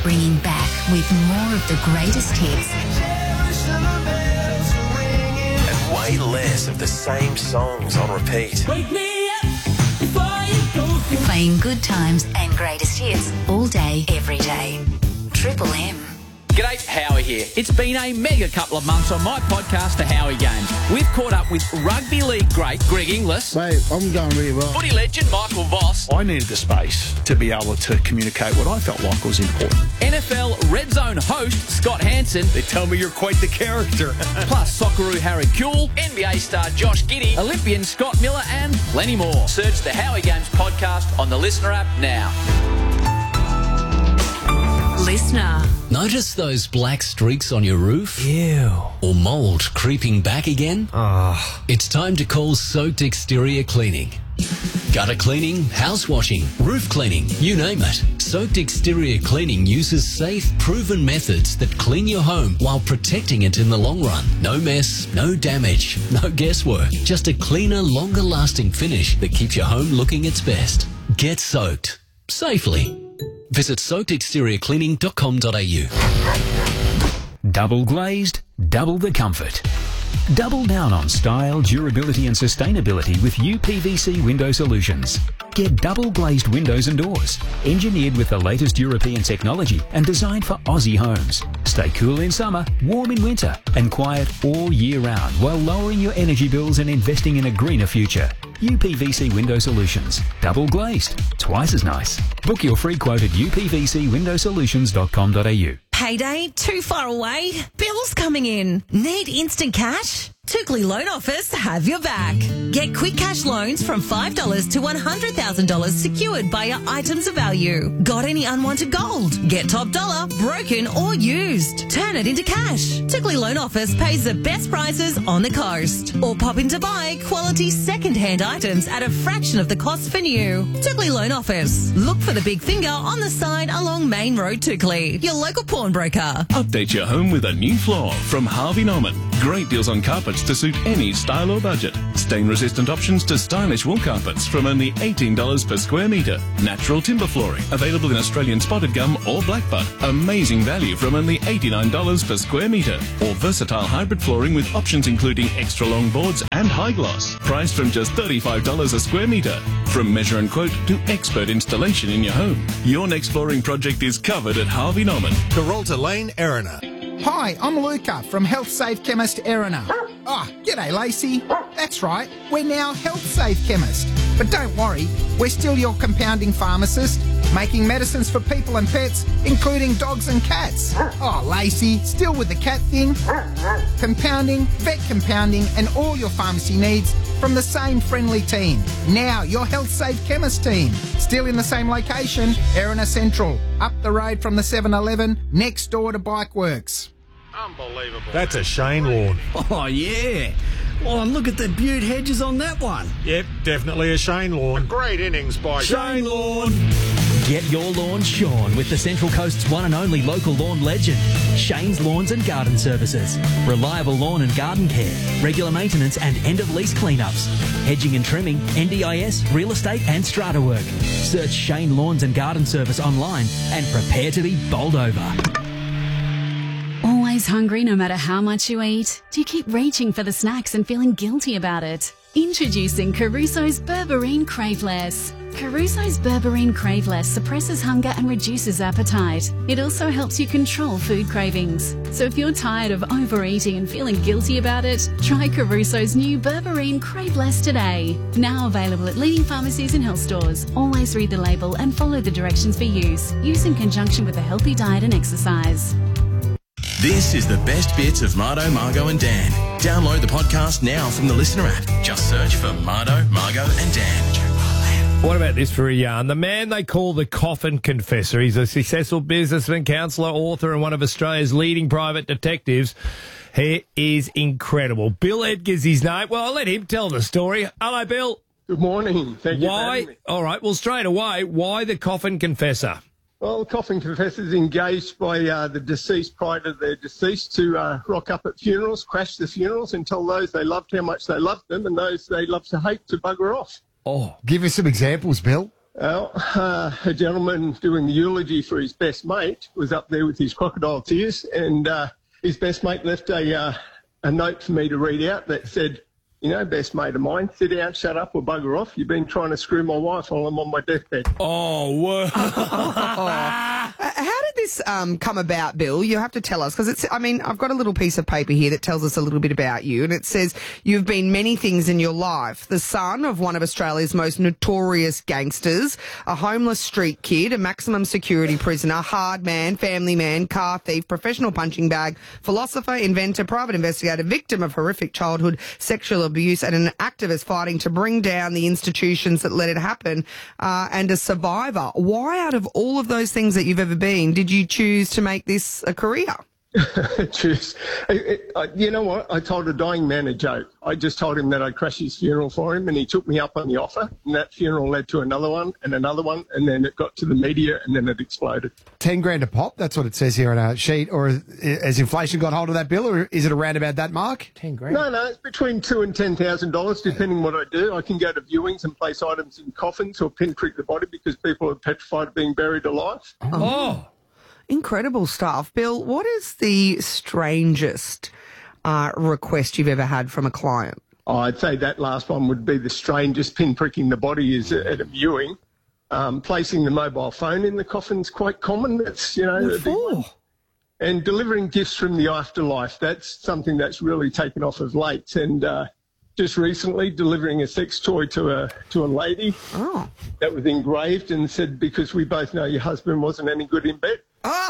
bringing back with more of the greatest hits. And way less of the same songs on repeat. Wake me up before you go. Playing good times and greatest hits all day, every day. Triple M. G'day, Howie here. It's been a mega couple of months on my podcast, The Howie Games. We've caught up with rugby league great Greg Inglis. Mate, I'm going really well. Footy legend Michael Voss. I needed the space to be able to communicate what I felt like was important. NFL Red Zone host Scott Hansen. They tell me you're quite the character. Plus Socceroo Harry Kuehl, NBA star Josh Giddey, Olympian Scott Miller and plenty more. Search The Howie Games podcast on the Listener app now. Listener. Notice those black streaks on your roof? Ew. Or mould creeping back again? Ah. It's time to call Soaked Exterior Cleaning. Gutter cleaning, house washing, roof cleaning, you name it. Soaked Exterior Cleaning uses safe, proven methods that clean your home while protecting it in the long run. No mess, no damage, no guesswork. Just a cleaner, longer-lasting finish that keeps your home looking its best. Get soaked. Safely. Visit soakedexteriorcleaning.com.au. Double glazed, double the comfort. Double down on style, durability and sustainability with UPVC Window Solutions. Get double glazed windows and doors, engineered with the latest European technology and designed for Aussie homes. Stay cool in summer, warm in winter and quiet all year round while lowering your energy bills and investing in a greener future. UPVC Window Solutions. Double glazed. Twice as nice. Book your free quote at upvcwindowsolutions.com.au. Payday too far away? Bills coming in. Need instant cash? Tookley Loan Office have your back. Get quick cash loans from $5 to $100,000 secured by your items of value. Got any unwanted gold? Get top dollar, broken or used. Turn it into cash. Tookley Loan Office pays the best prices on the coast. Or pop in to buy quality second-hand items at a fraction of the cost for new. Tookley Loan Office. Look for the big finger on the sign along Main Road, Tookley. Your local pawnbroker. Update your home with a new floor from Harvey Norman. Great deals on carpets to suit any style or budget. Stain-resistant options to stylish wool carpets from only $18 per square metre. Natural timber flooring, available in Australian spotted gum or blackbutt. Amazing value from only $89 per square metre. Or versatile hybrid flooring with options including extra long boards and high gloss. Priced from just $35 a square metre. From measure and quote to expert installation in your home. Your next flooring project is covered at Harvey Norman. Carolta Lane, Erina. Hi, I'm Luca from Health Safe Chemist Erina. G'day Lacey. That's right, we're now Health Safe Chemist. But don't worry, we're still your compounding pharmacist, making medicines for people and pets, including dogs and cats. Oh, Lacey, still with the cat thing? Compounding, vet compounding and all your pharmacy needs from the same friendly team. Now your Health Safe Chemist team. Still in the same location, Erina Central. Up the road from the 7-Eleven, next door to Bikeworks. Unbelievable. That's a Shane lawn. Oh, yeah. Oh, and look at the beaut hedges on that one. Yep, definitely a Shane lawn. A great innings by Shane lawn. Get your lawn shorn with the Central Coast's one and only local lawn legend, Shane's Lawns and Garden Services. Reliable lawn and garden care, regular maintenance and end-of-lease cleanups, hedging and trimming, NDIS, real estate and strata work. Search Shane Lawns and Garden Service online and prepare to be bowled over. Always hungry no matter how much you eat? Do you keep reaching for the snacks and feeling guilty about it? Introducing Caruso's Berberine Craveless. Caruso's Berberine Craveless suppresses hunger and reduces appetite. It also helps you control food cravings. So if you're tired of overeating and feeling guilty about it, try Caruso's new Berberine Craveless today. Now available at leading pharmacies and health stores. Always read the label and follow the directions for use. Use in conjunction with a healthy diet and exercise. This is the best bits of Mardo, Margo and Dan. Download the podcast now from the Listener app. Just search for Mardo, Margo and Dan. What about this for a yarn? The man they call the Coffin Confessor. He's a successful businessman, counsellor, author and one of Australia's leading private detectives. He is incredible. Bill Edgar's his name. Well, I'll let him tell the story. Hello, Bill. Good morning. Thank you for having me. All right, well, straight away, why the Coffin Confessor? Well, the Coffin Confessor is engaged by the deceased prior to their decease to rock up at funerals, crash the funerals and tell those they loved how much they loved them and those they loved to hate to bugger off. Oh, give us some examples, Bill. Well, a gentleman doing the eulogy for his best mate was up there with his crocodile tears, and his best mate left a note for me to read out that said, you know, best mate of mine, sit down, shut up or bugger off. You've been trying to screw my wife while I'm on my deathbed. Oh, whoa. How did this come about, Bill? You have to tell us, because I've got a little piece of paper here that tells us a little bit about you, and it says you've been many things in your life. The son of one of Australia's most notorious gangsters, a homeless street kid, a maximum security prisoner, hard man, family man, car thief, professional punching bag, philosopher, inventor, private investigator, victim of horrific childhood sexual abuse, and an activist fighting to bring down the institutions that let it happen, and a survivor. Why, out of all of those things that you've ever been, did you choose to make this a career? Choose. You know what? I told a dying man a joke. I just told him that I'd crash his funeral for him, and he took me up on the offer, and that funeral led to another one, and then it got to the media, and then it exploded. 10 grand a pop, that's what it says here on our sheet. Or has inflation got hold of that, Bill, or is it around about that mark? 10 grand? No, it's between $2,000 and $10,000, depending what I do. I can go to viewings and place items in coffins or pinprick the body because people are petrified of being buried alive. Oh. Incredible stuff. Bill, what is the strangest request you've ever had from a client? Oh, I'd say that last one would be the strangest. Pinpricking the body is at a viewing. Placing the mobile phone in the coffin's quite common. That's, you know... What for? And delivering gifts from the afterlife. That's something that's really taken off of late. And just recently, delivering a sex toy to a lady that was engraved and said, because we both know your husband wasn't any good in bed.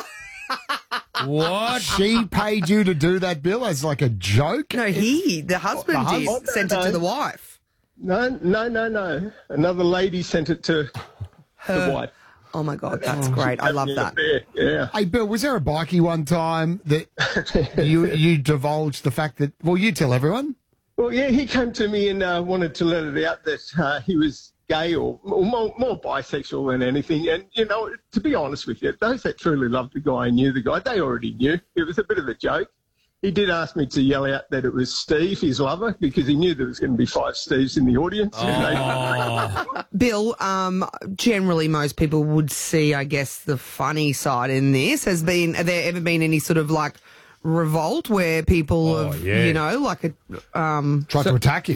What? She paid you to do that, Bill, as like a joke? No, the husband did. Sent it to the wife. No. Another lady sent it to the wife. Oh, my God, that's great. I love that. Yeah. Hey, Bill, was there a bikie one time that you divulged the fact that, well, you tell everyone? Well, yeah, he came to me and wanted to let it out that he was gay or more bisexual than anything. And, you know, to be honest with you, those that truly loved the guy and knew the guy, they already knew. It was a bit of a joke. He did ask me to yell out that it was Steve, his lover, because he knew there was going to be 5 Steves in the audience. Bill, generally most people would see, I guess, the funny side in this. Have there ever been any sort of, like, revolt where people have, you know, like... tried to attack you.